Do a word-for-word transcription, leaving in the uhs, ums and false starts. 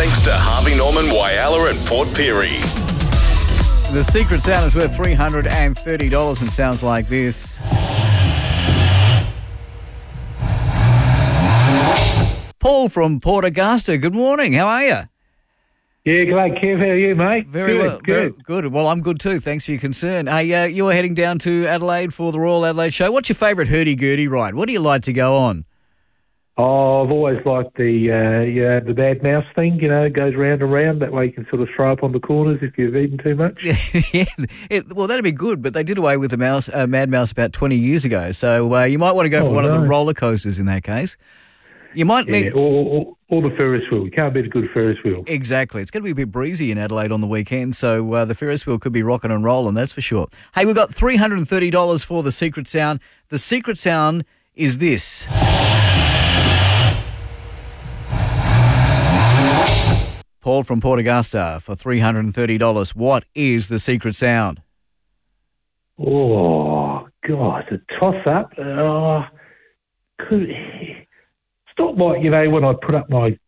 thanks to Harvey Norman, Whyalla and Port Pirie. The secret sound is worth three hundred thirty dollars and sounds like this. Paul from Port Augusta, good morning. How are you? Yeah, great, Kev. How are you, mate? Very good, well. Good. Very good. Well, I'm good too. Thanks for your concern. Hey, uh, you were heading down to Adelaide for the Royal Adelaide Show. What's your favourite hurdy-gurdy ride? What do you like to go on? Oh, I've always liked the uh, yeah, the bad mouse thing, you know, it goes round and round. That way you can sort of throw up on the corners if you've eaten too much. yeah, it, well, that'd be good, but they did away with the mouse, uh, Mad Mouse about twenty years ago, so uh, you might want to go Oh, for one no. of the roller coasters in that case. You might Yeah, need... or, or, or the Ferris wheel. You can't beat a good Ferris wheel. Exactly. It's going to be a bit breezy in Adelaide on the weekend, so uh, the Ferris wheel could be rocking and rolling, that's for sure. Hey, we've got three hundred thirty dollars for the secret sound. The secret sound is this. Paul from Port Augusta for three hundred thirty dollars. What is the secret sound? Oh, God, it's a toss-up. Oh, could... It's not like, you know, when I put up my